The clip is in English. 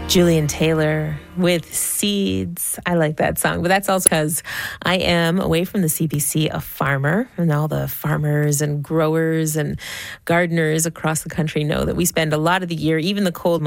Julian Taylor with Seeds. I like that song, but that's also because I am away from the CBC, a farmer, and all the farmers and growers and gardeners across the country know that we spend a lot of the year, even the cold